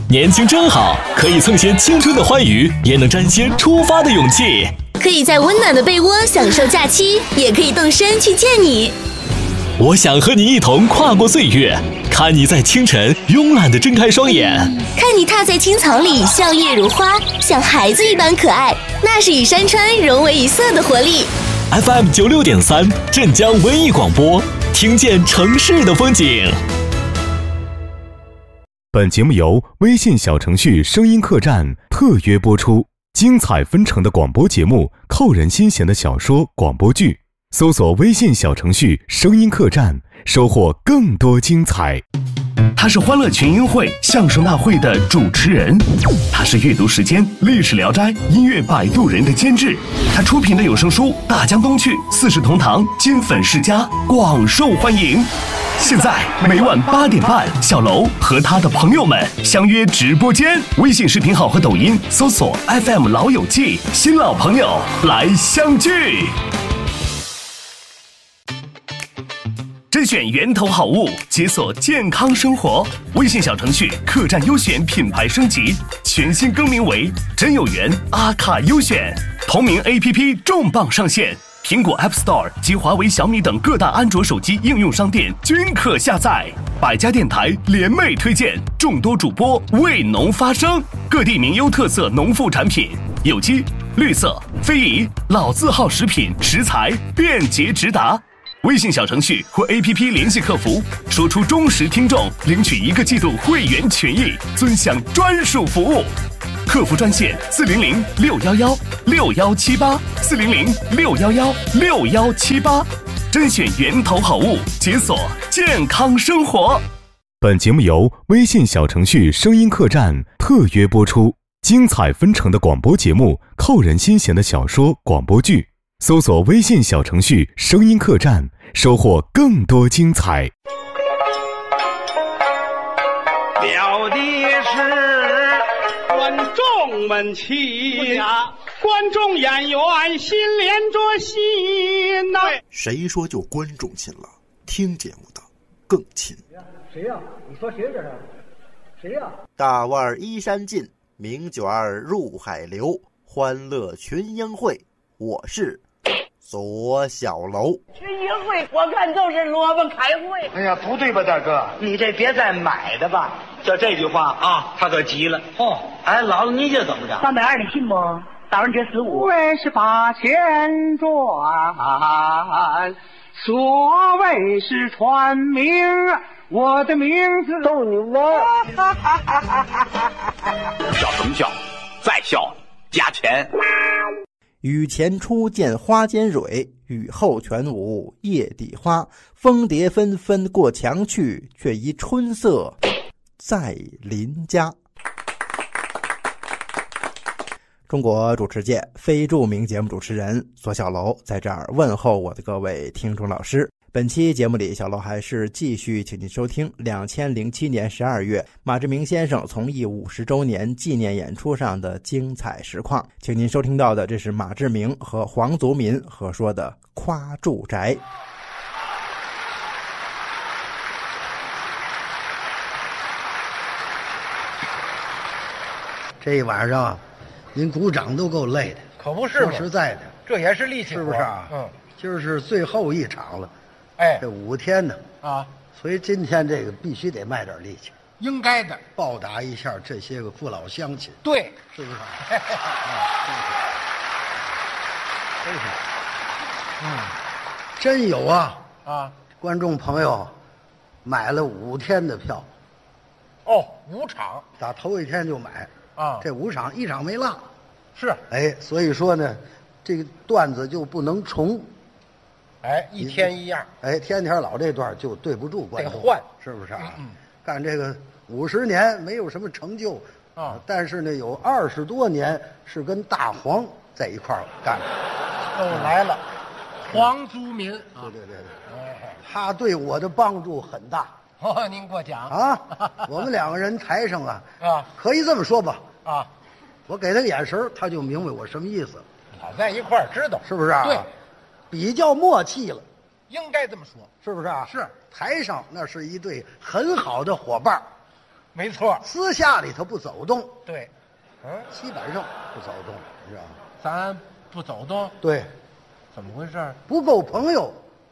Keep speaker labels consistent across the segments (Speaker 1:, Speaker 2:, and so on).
Speaker 1: 年轻真好，可以蹭些青春的欢愉，也能沾些出发的勇气。
Speaker 2: 可以在温暖的被窝享受假期，也可以动身去见你。
Speaker 1: 我想和你一同跨过岁月，看你在清晨慵懒地睁开双眼，
Speaker 2: 看你踏在青草里笑靥如花，像孩子一般可爱，那是与山川融为一色的活力。
Speaker 1: FM 96.3镇江文艺广播，听见城市的风景。本节目由微信小程序声音客栈特约播出，精彩纷呈的广播节目，扣人心弦的小说广播剧，搜索微信小程序声音客栈，收获更多精彩。他是欢乐群英会相声大会的主持人，他是阅读时间历史聊斋音乐摆渡人的监制，他出品的有声书《大江东去》四世同堂金粉世家广受欢迎。现在每晚8点半，小楼和他的朋友们相约直播间，微信视频号和抖音搜索 FM 老友记，新老朋友来相聚。甄选源头好物，解锁健康生活。微信小程序客栈优选品牌升级，全新更名为真有缘阿卡优选。同名 APP 重磅上线，苹果 App Store 及华为、小米等各大安卓手机应用商店均可下载。百家电台联袂推荐，众多主播为农发声，各地名优特色农副产品，有机、绿色、非遗、老字号食品食材便捷直达。微信小程序或 APP 联系客服，说出忠实听众，领取1个季度会员权益，尊享专属服务。客服专线400-611-6178，400-611-6178，甄选源头好物，解锁健康生活。本节目由微信小程序声音客栈特约播出，精彩纷呈的广播节目，扣人心弦的小说广播剧，搜索微信小程序声音客栈，收获更多精彩。
Speaker 3: 表的是观众们亲，观众演员心连着心呐。
Speaker 4: 谁说就观众亲了？听节目的更亲。
Speaker 5: 谁呀？你说谁这是？谁呀？
Speaker 4: 大腕依山尽，名卷入海流，欢乐群英会，我是左小楼。
Speaker 6: 群英会我看就是萝卜开会。
Speaker 5: 哎呀，不对吧，大哥？
Speaker 6: 你这别再买的吧。
Speaker 3: 就这句话啊，他可急了。
Speaker 5: 哦，
Speaker 3: 哎，姥姥你这怎么着
Speaker 6: 320你信不？打完折15。
Speaker 3: 为是把钱赚，所谓是传名，我的名字
Speaker 6: 逗你玩。
Speaker 7: 笑什么笑？再笑加钱。
Speaker 8: 雨前初见花间蕊，雨后全无叶底花。蜂蝶纷纷过墙去，却疑春色在邻家。中国主持界非著名节目主持人左小楼在这儿问候我的各位听众老师。本期节目里，小楼还是继续请您收听2007年12月马志明先生从艺50周年纪念演出上的精彩实况。请您收听到的，这是马志明和黄族民合说的《夸住宅》。
Speaker 5: 这一晚上您鼓掌都够累的，
Speaker 9: 可不是吗？
Speaker 5: 说实在的，
Speaker 9: 这也是力气活，
Speaker 5: 是不是啊？
Speaker 9: 嗯，
Speaker 5: 今儿是最后一场了，
Speaker 9: 哎，
Speaker 5: 这5天呢
Speaker 9: 啊，
Speaker 5: 所以今天这个必须得卖点力气，
Speaker 9: 应该的，
Speaker 5: 报答一下这些个父老乡亲，
Speaker 9: 对，
Speaker 5: 是不是？真有啊！
Speaker 9: 啊，
Speaker 5: 观众朋友买了5天的票，
Speaker 9: 哦，5场，
Speaker 5: 打头一天就买
Speaker 9: 啊，
Speaker 5: 这5场1场没落，
Speaker 9: 是，
Speaker 5: 哎，所以说呢，这个段子就不能重，
Speaker 9: 哎，一天一样，
Speaker 5: 哎，天天老这段就对不住观众，
Speaker 9: 得换，
Speaker 5: 是不是啊？干这个50年没有什么成就
Speaker 9: 啊，
Speaker 5: 但是呢，有20多年是跟大黄在一块儿干的，
Speaker 9: 来了。黄族民啊，
Speaker 5: 对，他对我的帮助很大。
Speaker 9: 哦，您过奖
Speaker 5: 啊！我们2个人台上啊，可以这么说吧，
Speaker 9: 啊，
Speaker 5: 我给他个眼神，他就明白我什么意思。
Speaker 9: 老在一块儿知道，
Speaker 5: 是不是啊？
Speaker 9: 对，
Speaker 5: 比较默契了，
Speaker 9: 应该这么说，
Speaker 5: 是不是啊？
Speaker 9: 是，
Speaker 5: 台上那是一对很好的伙伴。
Speaker 9: 没错，
Speaker 5: 私下里头不走动，
Speaker 9: 对，
Speaker 5: 基本上不走动，你知道吗？
Speaker 9: 咱不走动，
Speaker 5: 对，
Speaker 9: 怎么回事？
Speaker 5: 不够朋友。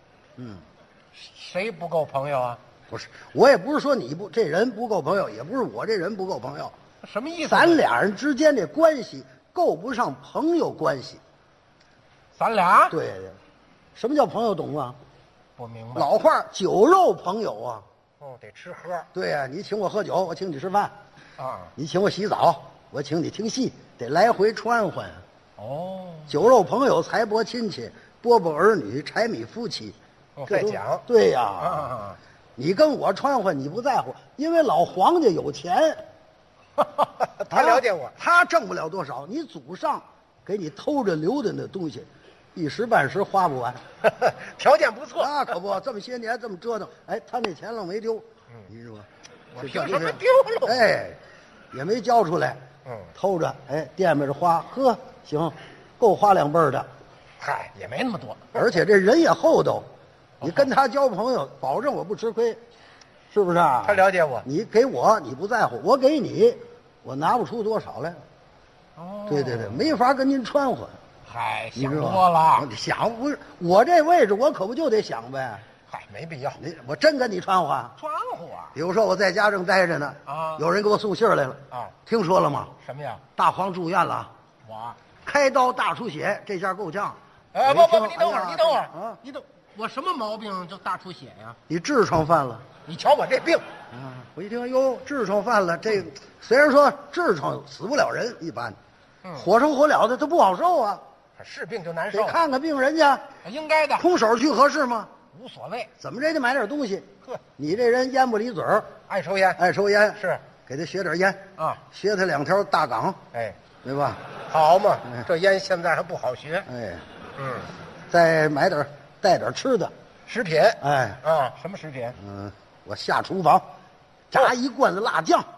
Speaker 9: 谁不够朋友啊？
Speaker 5: 不是，我也不是说你不这人不够朋友，也不是我这人不够朋友，
Speaker 9: 什么意思？
Speaker 5: 咱俩人之间这关系够不上朋友关系。
Speaker 9: 咱俩？
Speaker 5: 对，什么叫朋友懂吗？
Speaker 9: 不明白。
Speaker 5: 老话酒肉朋友啊。
Speaker 9: 得吃喝。
Speaker 5: 对呀，你请我喝酒，我请你吃饭
Speaker 9: 啊；
Speaker 5: 你请我洗澡，我请你听戏，得来回串换。酒肉朋友，财帛亲戚，饽饽儿女，柴米夫妻。
Speaker 9: 再讲。
Speaker 5: 对呀。你跟我串换，你不在乎，因为老黄家有钱。
Speaker 9: 他了解我，
Speaker 5: 他挣不了多少，你祖上给你偷着留的那东西，一时半时花不完。
Speaker 9: 条件不错，
Speaker 5: 那可不，这么些年这么折腾，哎，他那钱愣没丢。你说，
Speaker 9: 我凭什么丢了？
Speaker 5: 哎，也没交出来。偷着，哎，惦着花，呵，行，够花2辈儿的。
Speaker 9: 嗨，也没那么多，
Speaker 5: 而且这人也厚道。你跟他交朋友，保证我不吃亏，是不是啊？
Speaker 9: 他了解我，
Speaker 5: 你给我你不在乎，我给你，我拿不出多少来。对，没法跟您串换。
Speaker 9: 嗨，想多了。
Speaker 5: 想不是我这位置，我可不就得想呗。
Speaker 9: 嗨，没必要。
Speaker 5: 我真跟你串换。
Speaker 9: 串和啊！
Speaker 5: 比如说我在家正待着呢，有人给我送信来了听说了吗？
Speaker 9: 什么呀？
Speaker 5: 大黄住院了。
Speaker 9: 我
Speaker 5: 开刀大出血，这下够呛。
Speaker 9: 不，你等会儿，你等。我什么毛病就大出血呀？
Speaker 5: 你痔疮犯了。
Speaker 9: 你瞧我这病。
Speaker 5: 我一听，哟，痔疮犯了，这虽然说痔疮死不了人，一般，活成活了的，它不好受啊。
Speaker 9: 是病就难受。
Speaker 5: 得看看病人家。
Speaker 9: 应该的。
Speaker 5: 空手去合适吗？
Speaker 9: 无所谓。
Speaker 5: 怎么着得买点东西。你这人烟不离嘴儿，
Speaker 9: 爱抽烟，
Speaker 5: 是给他学点烟
Speaker 9: 啊，
Speaker 5: 学他2条大岗，对吧？
Speaker 9: 好嘛，这烟现在还不好学。
Speaker 5: 再带点吃的
Speaker 9: 食品。什么食品？
Speaker 5: 我下厨房炸一罐子辣酱。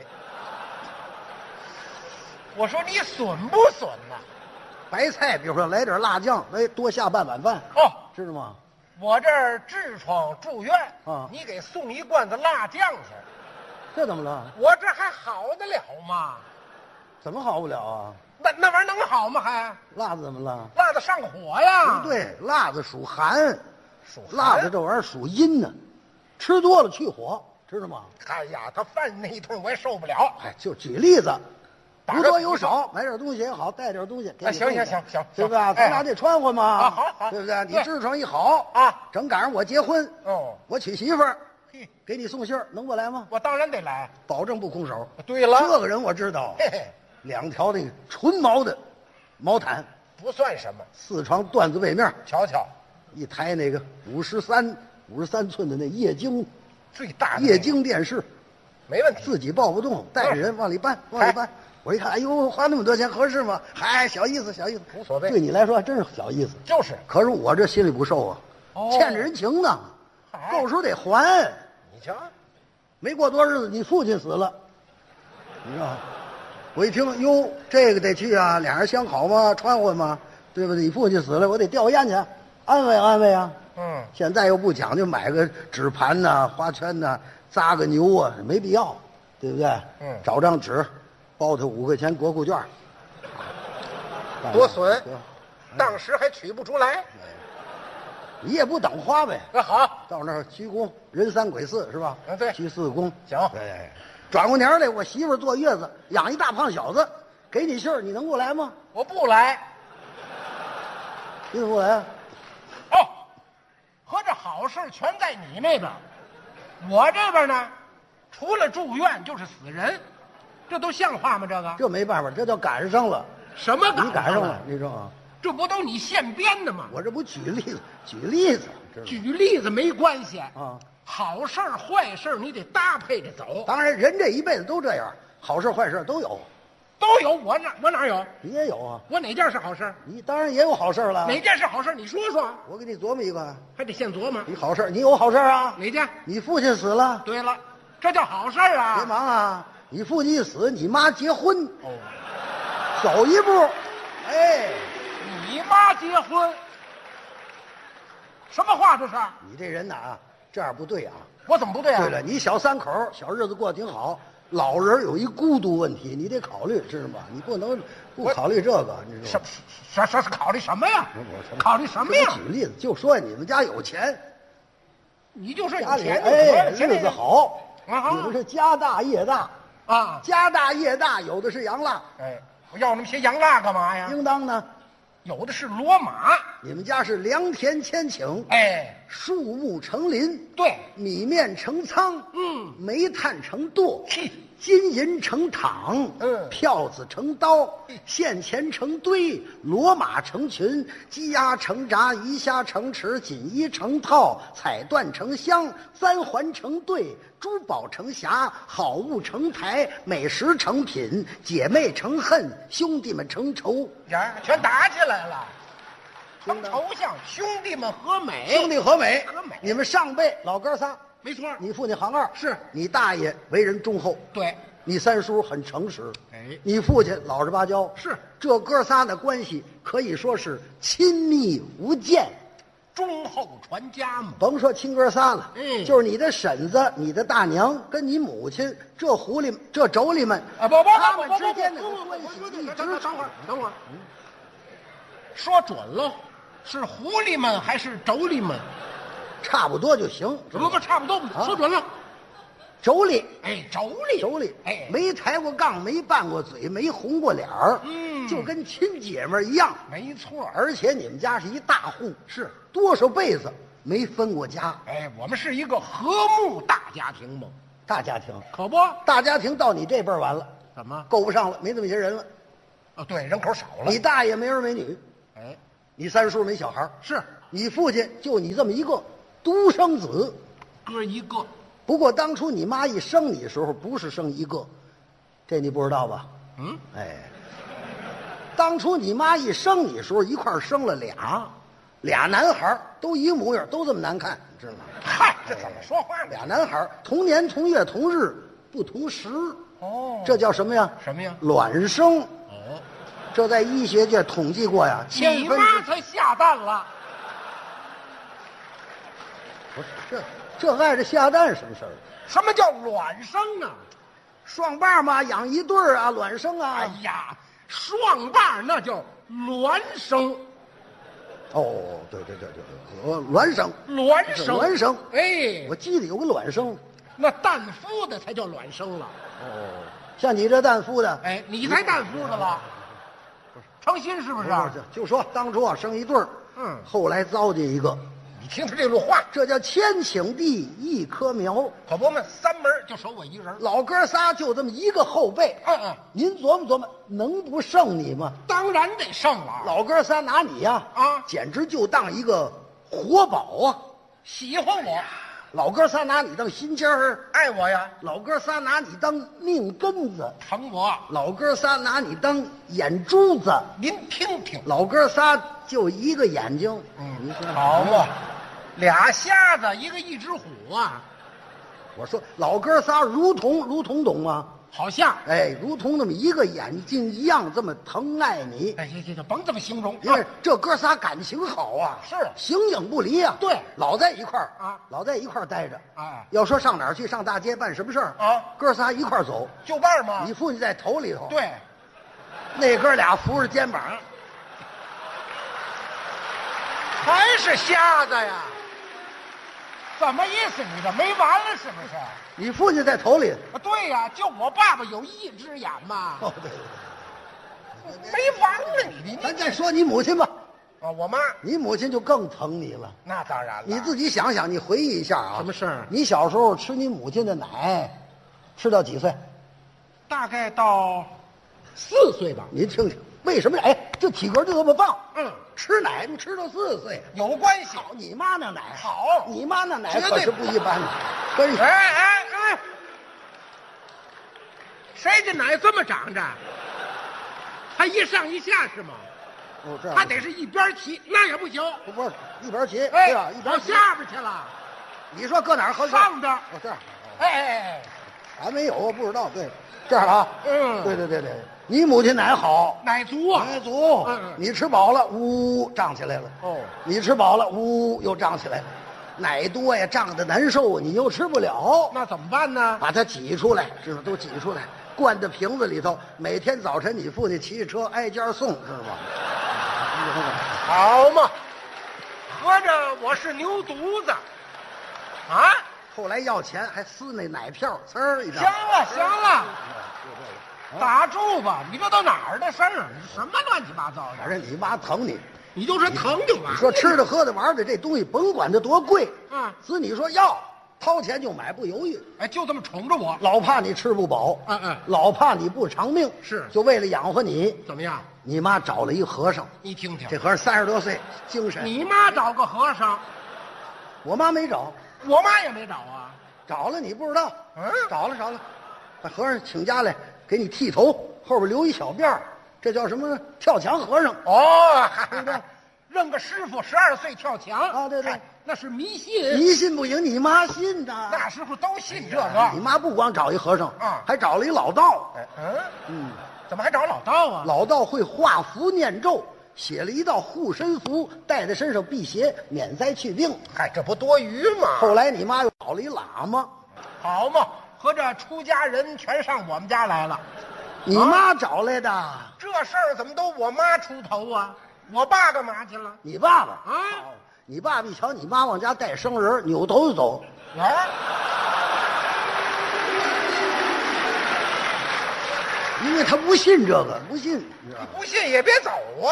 Speaker 9: 我说你损不损呐？
Speaker 5: 白菜，比如说来点辣酱，多下半碗饭。知道吗？
Speaker 9: 我这儿痔疮住院你给送一罐子辣酱去。
Speaker 5: 这怎么了？
Speaker 9: 我这还好得了吗？
Speaker 5: 怎么好不了啊？
Speaker 9: 那玩意儿能好吗？还
Speaker 5: 辣子怎么了？
Speaker 9: 辣子上火呀！
Speaker 5: 对，辣子属寒，辣子这玩意儿属阴呢，吃多了去火，知道吗？
Speaker 9: 哎呀，他犯那一通我也受不了。
Speaker 5: 就举例子，不多有少，买点东西也好，带点东西。
Speaker 9: 行，
Speaker 5: 对吧？咱俩得串换嘛。
Speaker 9: 好，
Speaker 5: 对不对？你痔疮一好正赶上我结婚我娶媳妇儿，给你送信儿，能不来吗？
Speaker 9: 我当然得来，
Speaker 5: 保证不空手。
Speaker 9: 对了，
Speaker 5: 这个人我知道，2条那个纯毛的毛毯，
Speaker 9: 不算什么
Speaker 5: ，4床缎子被面，
Speaker 9: 瞧瞧，
Speaker 5: 一台那个53寸的那液晶，
Speaker 9: 最大的
Speaker 5: 液晶电视，
Speaker 9: 没问题，
Speaker 5: 自己抱不动，带着人往里搬，我一看，哎呦，花那么多钱合适吗？嗨，小意思，
Speaker 9: 无所谓。
Speaker 5: 对你来说真是小意思，
Speaker 9: 就是。
Speaker 5: 可是我这心里不受啊，欠着人情呢，够时候得还。
Speaker 9: 你瞧，
Speaker 5: 没过多日子，你父亲死了，你知道吗？我一听，哟，这个得去啊，俩人相好嘛，串换嘛，对不对？你父亲死了，我得吊唁去，安慰安慰啊。现在又不讲究买个纸盘呐、花圈呐、扎个牛啊，没必要，对不对？找张纸，包他5块钱国库券，
Speaker 9: 多损，当时还取不出来。
Speaker 5: 你也不等花呗。
Speaker 9: 好，
Speaker 5: 到那儿鞠躬，人3鬼4是吧？
Speaker 9: 对，
Speaker 5: 鞠4躬。
Speaker 9: 行。
Speaker 5: 转过年来，我媳妇坐月子，养一大胖小子，给你信儿，你能不来吗？
Speaker 9: 我不来。
Speaker 5: 你怎么不来啊？
Speaker 9: 合着好事全在你那边，我这边呢，除了住院就是死人，这都像话吗？
Speaker 5: 这没办法，这叫赶上了。
Speaker 9: 什么
Speaker 5: 你赶上了？你知道吗？
Speaker 9: 这不都你现编的吗？
Speaker 5: 我这不举例子，
Speaker 9: 举例子没关系啊。好事坏事你得搭配着走。
Speaker 5: 当然，人这一辈子都这样，好事坏事都有。
Speaker 9: 都有，我哪有？
Speaker 5: 你也有啊。
Speaker 9: 我哪件是好事？
Speaker 5: 你当然也有好事了。
Speaker 9: 哪件是好事？你说说。
Speaker 5: 我给你琢磨一个。
Speaker 9: 还得现琢磨。
Speaker 5: 你好事，你有好事啊？
Speaker 9: 哪件？
Speaker 5: 你父亲死了。
Speaker 9: 对了，这叫好事啊。
Speaker 5: 别忙啊！你父亲一死，你妈结婚。走一步。你
Speaker 9: 妈结婚？什么话这是？
Speaker 5: 你这人呐， 这样不对啊。
Speaker 9: 我怎么不对啊？
Speaker 5: 对了，你小3口小日子过得挺好，老人有一孤独问题，你得考虑，知道吗？你不能不考虑这个，你知道吗？
Speaker 9: 什考虑什么呀？考虑什么呀？
Speaker 5: 举例子，就说你们家有钱，
Speaker 9: 你就说有
Speaker 5: 家里
Speaker 9: 钱
Speaker 5: 日子好，
Speaker 9: 啊
Speaker 5: 你们是家大业大
Speaker 9: 啊，
Speaker 5: 家大业大，有的是洋蜡，
Speaker 9: 哎，我要那么些洋蜡干嘛呀？
Speaker 5: 应当呢，
Speaker 9: 有的是骡马，
Speaker 5: 你们家是良田千顷，
Speaker 9: 哎，
Speaker 5: 树木成林，
Speaker 9: 对，
Speaker 5: 米面成仓，煤炭成垛，金银成躺，票子成刀，现钱成堆，骡马成群，鸡鸭成闸，鱼虾成池，锦衣成套，彩缎成箱，簪环成对，珠宝成匣，好物成台，美食成品，姐妹成恨，兄弟们成仇，
Speaker 9: 呀，全打起来了。成头像兄弟们和美，
Speaker 5: 兄弟和美，
Speaker 9: 和美。
Speaker 5: 你们上辈老哥仨，
Speaker 9: 没错。
Speaker 5: 你父亲行二，
Speaker 9: 是
Speaker 5: 你大爷为人忠厚，
Speaker 9: 对，
Speaker 5: 你三叔很诚实，
Speaker 9: 哎，
Speaker 5: 你父亲老实巴交，
Speaker 9: 是
Speaker 5: 这哥仨的关系可以说是亲密无间，
Speaker 9: 忠厚传家嘛。
Speaker 5: 甭说亲哥仨了，就是你的婶子、你的大娘跟你母亲这狐狸、这妯娌们
Speaker 9: 啊，
Speaker 5: 他们之间的关系一直。
Speaker 9: 等会儿，说准了。是狐狸们还是妯娌们？
Speaker 5: 差不多就行。
Speaker 9: 不，差不多，说准了。
Speaker 5: 妯娌，
Speaker 9: 哎，妯娌，
Speaker 5: 哎，没抬过杠，没拌过嘴，没红过脸儿，就跟亲姐们一样。
Speaker 9: 没错，
Speaker 5: 而且你们家是一大户，是多少辈子没分过家。
Speaker 9: 哎，我们是一个和睦大家庭嘛。
Speaker 5: 大家庭
Speaker 9: 可不，
Speaker 5: 大家庭到你这辈儿完了，
Speaker 9: 怎么
Speaker 5: 够不上了？没这么些人了。
Speaker 9: 对，人口少了。
Speaker 5: 你大爷没儿没女，
Speaker 9: 哎。
Speaker 5: 你三叔没小孩，
Speaker 9: 是
Speaker 5: 你父亲就你这么一个独生子，
Speaker 9: 哥一个。
Speaker 5: 不过当初你妈一生你的时候，不是生一个，这你不知道吧？哎，当初你妈一生你的时候，一块生了俩男孩，都一模样，都这么难看，你知道吗？
Speaker 9: 嗨，这怎么说话呢？
Speaker 5: 俩男孩同年同月同日不同时，
Speaker 9: 哦，
Speaker 5: 这叫什么呀？
Speaker 9: 什么呀？
Speaker 5: 卵生。
Speaker 9: 哦。
Speaker 5: 这在医学界统计过呀，
Speaker 9: 你妈才下蛋了。
Speaker 5: 不是这外头下蛋什么事儿？
Speaker 9: 什么叫卵生啊？
Speaker 5: 双瓣嘛，养一对儿啊，卵生啊。
Speaker 9: 哎呀，双瓣那叫卵生。
Speaker 5: 哦，对，卵生。卵生。
Speaker 9: 哎，
Speaker 5: 我记得有个卵生。
Speaker 9: 那蛋孵的才叫卵生了。
Speaker 5: 哦，像你这蛋孵的，
Speaker 9: 哎，你才蛋孵的了。诚心是不是？
Speaker 5: 就说当初啊生一对儿，后来糟践一个。
Speaker 9: 你听他这路话，
Speaker 5: 这叫千顷地一棵苗，
Speaker 9: 可不嘛，三门就守我一人。
Speaker 5: 老哥仨就这么一个后辈，您琢磨琢磨，能不胜你吗？
Speaker 9: 当然得胜了。
Speaker 5: 老哥仨拿你呀，简直就当一个活宝啊，
Speaker 9: 喜欢我。
Speaker 5: 老哥仨拿你当心尖儿，
Speaker 9: 爱我呀。
Speaker 5: 老哥仨拿你当命根子，
Speaker 9: 疼我。
Speaker 5: 老哥仨拿你当眼珠子，
Speaker 9: 您听听。
Speaker 5: 老哥仨就一个眼睛，
Speaker 9: 你说好嘛？俩瞎子，一只虎啊！
Speaker 5: 我说老哥仨如同懂吗？
Speaker 9: 好像
Speaker 5: 哎，如同那么一个眼睛一样，这么疼爱你。
Speaker 9: 哎，行，甭这么形容，
Speaker 5: 因为这哥仨感情好啊，
Speaker 9: 是
Speaker 5: 形影不离啊。
Speaker 9: 对，
Speaker 5: 老在一块儿
Speaker 9: 啊，
Speaker 5: 老在一块儿待着
Speaker 9: 啊。
Speaker 5: 要说上哪儿去，上大街办什么事儿
Speaker 9: 啊，
Speaker 5: 哥仨一块儿走，
Speaker 9: 就伴嘛。
Speaker 5: 你父亲在头里头，
Speaker 9: 对，
Speaker 5: 那哥俩扶着肩膀，
Speaker 9: 还是瞎子呀？怎么意思？你这没完了是不是？
Speaker 5: 你父亲在头里。
Speaker 9: 对呀，就我爸爸有一只眼嘛。
Speaker 5: 哦，对，
Speaker 9: 没完了你。
Speaker 5: 咱再说你母亲吧。
Speaker 9: 啊，我妈。
Speaker 5: 你母亲就更疼你了。
Speaker 9: 那当然了。
Speaker 5: 你自己想想，你回忆一下啊。
Speaker 9: 什么事儿？
Speaker 5: 你小时候吃你母亲的奶，吃到几岁？
Speaker 9: 大概到4岁吧。
Speaker 5: 您听听，为什么？哎，这体格就这么棒。吃奶吃到4岁
Speaker 9: 有关系。
Speaker 5: 好，你妈那奶
Speaker 9: 好，
Speaker 5: 你妈那奶可是不一般的。真是。
Speaker 9: 哎，谁的奶这么长着？还一上一下是吗？
Speaker 5: 哦，这样。
Speaker 9: 还得是一边骑，那也不行。
Speaker 5: 不是一边骑，
Speaker 9: 哎
Speaker 5: 呀，一边
Speaker 9: 下边去了。
Speaker 5: 你说搁哪儿合适？
Speaker 9: 上边。
Speaker 5: 哦，这样。
Speaker 9: 哎，
Speaker 5: 还没有，我不知道。对，这样啊。对，你母亲奶好，
Speaker 9: 奶足啊，
Speaker 5: 奶足。你吃饱了，呜，胀起来了。哦，你吃饱了，呜，又胀起来了。 奶多呀，胀得难受，你又吃不了，
Speaker 9: 那怎么办呢？
Speaker 5: 把它挤出来，知道都挤出来，灌到瓶子里头。每天早晨你父亲骑着车挨家送，知道吗？
Speaker 9: 好嘛，合着我是牛犊子啊！
Speaker 5: 后来要钱还撕那奶票，呲儿一张。
Speaker 9: 行了行了，打住吧！你这都哪儿的事儿啊？什么乱七八糟的？
Speaker 5: 反正你妈疼你，
Speaker 9: 你就说疼就完。
Speaker 5: 你说吃的喝的玩的这东西，甭管它多贵，子女说要掏钱就买，不犹豫。
Speaker 9: 哎，就这么宠着我，
Speaker 5: 老怕你吃不饱，老怕你不长命，
Speaker 9: 是
Speaker 5: 就为了养活你。
Speaker 9: 怎么样？
Speaker 5: 你妈找了一和尚，
Speaker 9: 你听听，
Speaker 5: 这和尚30多岁，精神。
Speaker 9: 你妈找个和尚，
Speaker 5: 我妈没找，
Speaker 9: 我妈也没找啊。
Speaker 5: 找了你不知道，找了，把和尚请家来，给你剃头，后边留一小辫儿，这叫什么？跳墙和尚。
Speaker 9: 哦，
Speaker 5: 对不对？
Speaker 9: 认个师傅12岁跳墙
Speaker 5: 啊，对，
Speaker 9: 那是迷信，
Speaker 5: 迷信不行，你妈信的。
Speaker 9: 那时候都信这个。
Speaker 5: 你妈不光找一和尚啊，还找了一老道。
Speaker 9: 怎么还找老道啊？
Speaker 5: 老道会画符念咒，写了一道护身符，带在身上辟邪，免灾去病。
Speaker 9: 嗨，这不多余吗？
Speaker 5: 后来你妈又找了一喇嘛，
Speaker 9: 好嘛，合着出家人全上我们家来了。
Speaker 5: 你妈找来的，
Speaker 9: 这事儿怎么都我妈出头啊？我爸干嘛去了？
Speaker 5: 你爸爸
Speaker 9: 啊？
Speaker 5: 你爸爸一瞧你妈往家带生人，扭头就走。因为他不信这个，不信，
Speaker 9: 你不信也别走啊！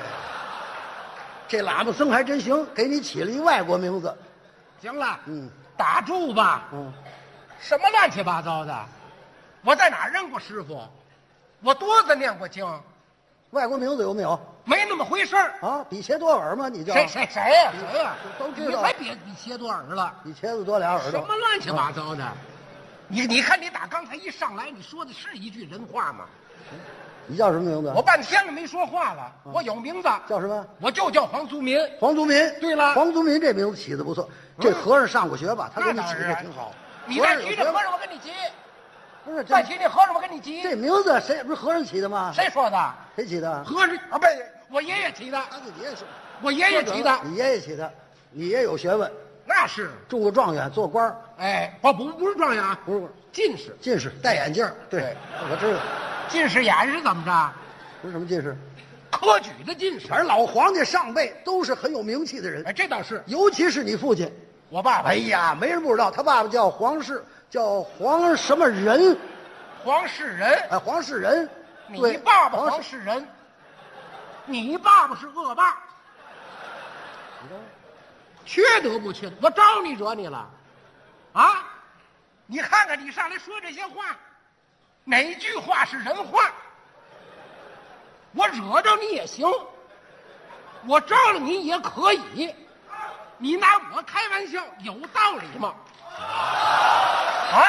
Speaker 5: 这喇嘛僧还真行，给你起了一外国名字。
Speaker 9: 行了，打住吧。什么乱七八糟的？我在哪儿认过师傅？我多次念过经。
Speaker 5: 外国名字有没有？
Speaker 9: 没那么回事儿
Speaker 5: 啊！比切多尔吗？你叫
Speaker 9: 谁呀？
Speaker 5: 都知道。
Speaker 9: 你才别比切多尔了，
Speaker 5: 比茄子多俩耳朵。
Speaker 9: 什么乱七八糟的？你看你打刚才一上来，你说的是一句人话吗？
Speaker 5: 你叫什么名字？
Speaker 9: 我半天了没说话了。我有名字，
Speaker 5: 叫什么？
Speaker 9: 我就叫黄祖民。
Speaker 5: 黄祖民。
Speaker 9: 对了，
Speaker 5: 黄祖民这名字起的不错。这和尚上过学吧？他给你起的挺好。
Speaker 9: 你再提这和尚，我跟你急。
Speaker 5: 不是，
Speaker 9: 再提这和尚，我跟你急。
Speaker 5: 这名字谁不是和尚起的吗？
Speaker 9: 谁说的？
Speaker 5: 谁起的？
Speaker 9: 和尚啊，不，我爷爷起的。
Speaker 5: 他自己也说。
Speaker 9: 我爷爷起的。
Speaker 5: 你爷爷起的，你爷有学问。
Speaker 9: 那是
Speaker 5: 中过状元，做官。
Speaker 9: 哎，不是状元啊，
Speaker 5: 不是进士，戴眼镜。对，我知道。
Speaker 9: 近视眼是怎么着？
Speaker 5: 不是什么近视，
Speaker 9: 科举的进士。
Speaker 5: 反正老皇家上辈都是很有名气的人。
Speaker 9: 哎，这倒是，
Speaker 5: 尤其是你父亲，
Speaker 9: 我爸爸。
Speaker 5: 哎呀，没人不知道，他爸爸叫黄氏，叫黄什么仁？
Speaker 9: 黄世仁。
Speaker 5: 哎，黄世仁。
Speaker 9: 你爸爸黄世仁，你爸爸是恶霸。缺德不缺德？我招你惹你了？啊！你看看你上来说这些话，哪句话是人话？我惹着你也行，我招了你也可以，你拿我开玩笑有道理吗？啊！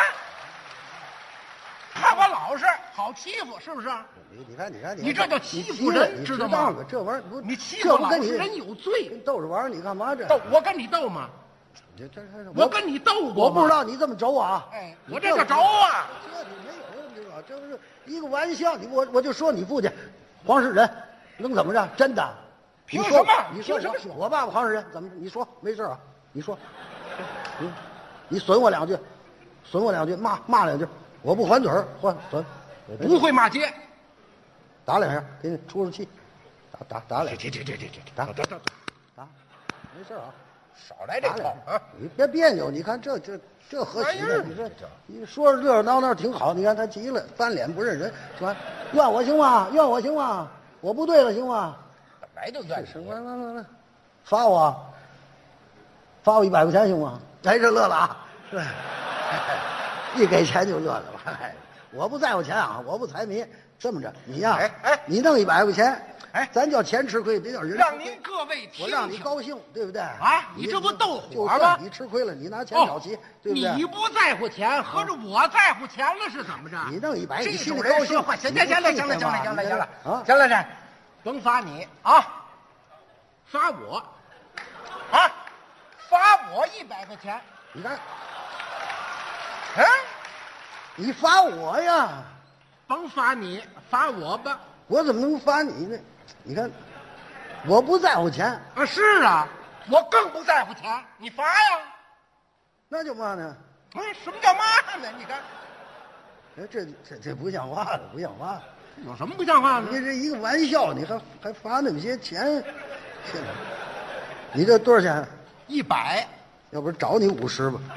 Speaker 9: 看我老实，好欺负是不是？
Speaker 5: 你看，
Speaker 9: 你这叫欺负人，知道吗？
Speaker 5: 这玩意儿不，
Speaker 9: 你欺负老实人有罪。
Speaker 5: 逗着玩儿，你干嘛这？
Speaker 9: 我跟你斗吗？我跟你斗过，
Speaker 5: 我不知道你这么轴啊！
Speaker 9: 哎，我这叫轴啊！
Speaker 5: 这你没有，这不是一个玩笑。我就说你父亲黄世仁能怎么着？真的？
Speaker 9: 凭什么？
Speaker 5: 你说我爸爸黄世仁怎么？你说没事啊？你说，你损我两句，骂两句，我不还嘴儿，损，
Speaker 9: 不会骂街，
Speaker 5: 打两下，给你出出气，打两下，打，没事啊。
Speaker 9: 少来这套啊！
Speaker 5: 你别别扭，你看这和气的，你说你说热热闹闹挺好，你看他急了，翻脸不认人，说怨我行吗？我不对了行吗？
Speaker 9: 本来就怨
Speaker 5: 来，罚我100块钱行吗？哎，这乐了啊！对，一给钱就乐了吧？我不在乎钱啊，我不财迷。这么着，你呀，你弄100块钱。哎，咱叫钱吃亏，别叫人吃亏。
Speaker 9: 让您各位听听，
Speaker 5: 我让你高兴，对不对？
Speaker 9: 啊，你这不斗火吗？
Speaker 5: 你吃亏了，你拿钱找齐，对不对？
Speaker 9: 你不在乎钱，合着我在乎钱了是怎么着？
Speaker 5: 你弄100，
Speaker 9: 这
Speaker 5: 你心里
Speaker 9: 高
Speaker 5: 兴。
Speaker 9: 行了，啊，行了，甭罚你啊，罚我，啊，罚我100块钱。
Speaker 5: 你看，
Speaker 9: 啊，
Speaker 5: 你罚我呀？
Speaker 9: 甭罚你，罚我吧。
Speaker 5: 我怎么能罚你呢？你看，我不在乎钱
Speaker 9: 啊，是啊， 我更不在乎钱，你罚呀。
Speaker 5: 那就嘛呢？
Speaker 9: 什么叫嘛呢？你看，
Speaker 5: 这不像话了，不像话了。
Speaker 9: 有什么不像话呢？
Speaker 5: 你这一个玩笑，你还罚那么些钱，你这多少钱
Speaker 9: ？100，
Speaker 5: 要不找你50吧？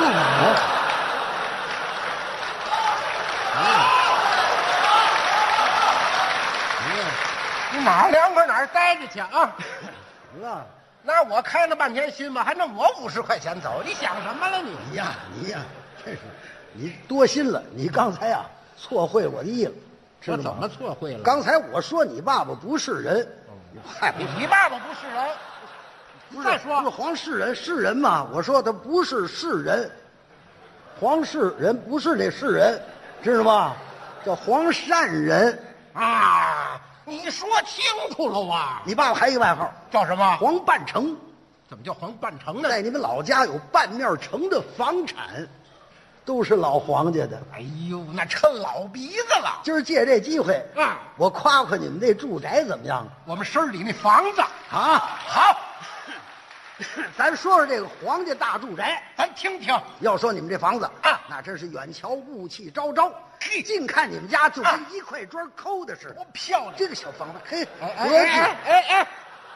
Speaker 9: 你哪凉快哪儿待着去啊？
Speaker 5: 啊，
Speaker 9: 那我开了半天心吧，还弄我50块钱走，你想什么了你？
Speaker 5: 你呀，真是你多心了。你刚才啊错会我的意了，知道吗？
Speaker 9: 我怎么错会了？
Speaker 5: 刚才我说你爸爸不是人，
Speaker 9: 你爸爸不是人。再说
Speaker 5: 不是黄世仁是人吗？我说他不是世人，黄世仁不是那世人，知道吗？叫黄善人
Speaker 9: 啊！你说清楚了啊！
Speaker 5: 你爸爸还有一个外号
Speaker 9: 叫什么？
Speaker 5: 黄半城。
Speaker 9: 怎么叫黄半城呢？
Speaker 5: 在你们老家有半面城的房产，都是老黄家的。
Speaker 9: 哎呦，那抻老鼻子了。
Speaker 5: 今儿借这机会
Speaker 9: 啊，
Speaker 5: 我夸夸你们这住宅怎么样？
Speaker 9: 我们身里那房子
Speaker 5: 啊，
Speaker 9: 好。
Speaker 5: 咱说说这个皇家大住宅，
Speaker 9: 咱听听。
Speaker 5: 要说你们这房子
Speaker 9: 啊，
Speaker 5: 那真是远瞧雾气昭昭，近看你们家就跟一块砖抠的似的，
Speaker 9: 多漂亮！
Speaker 5: 这个小房子，嘿，
Speaker 9: 合适。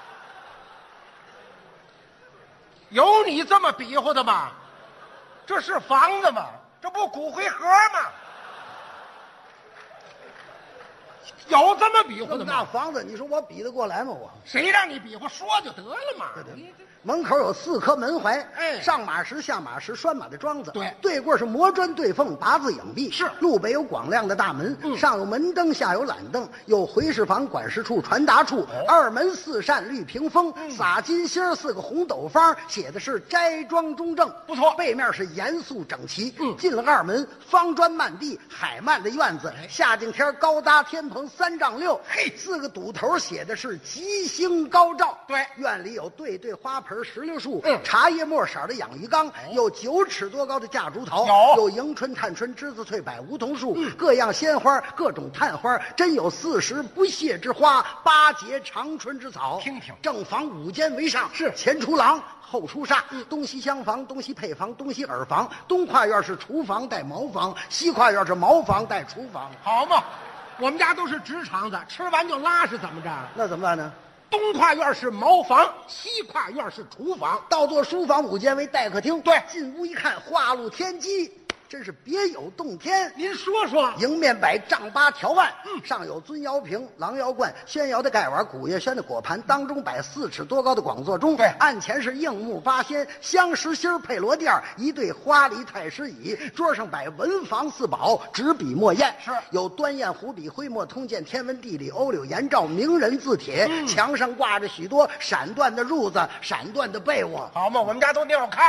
Speaker 9: 有你这么比划的吗？这是房子吗？这不骨灰盒吗？有这么比划的吗？
Speaker 5: 那房子，你说我比得过来吗？我
Speaker 9: 谁让你比划，说就得了嘛。
Speaker 5: 对，门口有4颗门槐，上马石、下马石、拴马的桩子，对过是磨砖对缝、八字影壁，
Speaker 9: 是
Speaker 5: 路北有广亮的大门，上有门灯，下有懒凳，有回事房、管事处、传达处，2门4扇绿屏风，撒金星4个红斗方，写的是斋庄中正，
Speaker 9: 不错。
Speaker 5: 背面是严肃整齐。进了2门，方砖漫地，海漫的院子，夏景天高搭天棚3丈6，嘿，4个堵头写的是吉星高照。
Speaker 9: 对，
Speaker 5: 院里有对花盆石榴树，茶叶墨色的养鱼缸，有9尺多高的架竹桃，有迎春、探春、栀子、翠柏、梧桐树，各样鲜花，各种探花，真有40不谢之花，8节长春之草。
Speaker 9: 听听，
Speaker 5: 正房5间为上，
Speaker 9: 是
Speaker 5: 前出廊。后出煞，东西厢房，东西配房，东西耳房，东跨院是厨房带茅房，西跨院是茅房带厨房。
Speaker 9: 好嘛，我们家都是直肠子，吃完就拉是怎么着？
Speaker 5: 那怎么办呢？
Speaker 9: 东跨院是茅房，西跨院是厨房，
Speaker 5: 倒座书房5间为待客厅。
Speaker 9: 对，
Speaker 5: 进屋一看，画露天机，真是别有洞天。
Speaker 9: 您说说，
Speaker 5: 迎面摆丈8条腕，上有尊窑瓶、狼窑罐、宣窑的盖碗、古月轩的果盘，当中摆4尺多高的广座钟。
Speaker 9: 对，
Speaker 5: 案前是硬木8仙、香石心配罗垫，一对花梨太师椅，桌上摆文房4宝，纸笔墨砚，
Speaker 9: 是
Speaker 5: 有端砚、湖笔、徽墨、通鉴、天文地理、欧柳颜照、名人字帖，墙上挂着许多闪缎的褥子、闪缎的被窝。
Speaker 9: 好嘛，我们家都尿炕。